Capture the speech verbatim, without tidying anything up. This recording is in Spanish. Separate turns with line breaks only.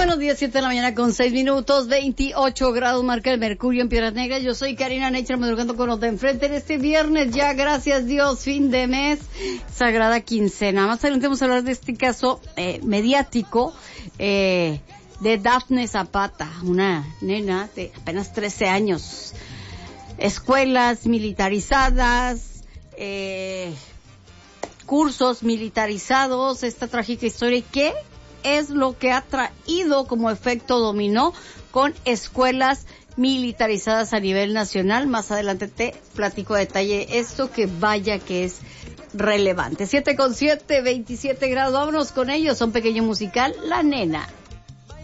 buenos días, siete de la mañana con seis minutos, veintiocho grados marca el mercurio en Piedras Negras. Yo soy Karina Nature, madrugando con los de enfrente en este viernes, ya gracias Dios, fin de mes, sagrada quincena. Más adelante vamos a hablar de este caso eh, mediático eh, de Dafne Zapata, una nena de apenas trece años. Escuelas militarizadas, eh, cursos militarizados, esta trágica historia. ¿Y qué es lo que ha traído como efecto dominó con escuelas militarizadas a nivel nacional? Más adelante te platico a detalle esto, que vaya que es relevante. siete con siete, veintisiete grados, vámonos con ellos, un pequeño musical, La Nena.